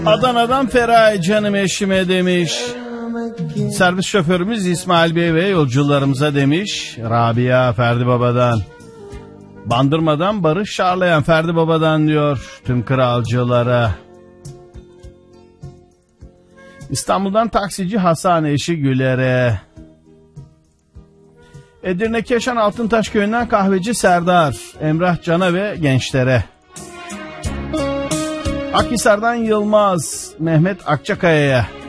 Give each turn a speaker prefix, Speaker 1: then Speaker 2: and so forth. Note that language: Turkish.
Speaker 1: Adana'dan Feray canım eşime demiş. Servis şoförümüz İsmail Bey ve yolcularımıza demiş. Rabia Ferdi Baba'dan. Bandırmadan Barış Şarlayan Ferdi Baba'dan diyor tüm kralcılara. İstanbul'dan taksici Hasan eşi Güler'e. Edirne Keşan Altıntaş köyünden kahveci Serdar, Emrah Can'a ve gençlere. Akhisar'dan Yılmaz, Mehmet Akçakaya'ya.